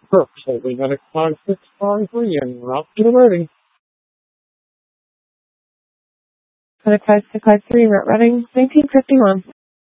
Kirk, holding medic 5653 and route to the ready. Medic 5653, route reading, 1951.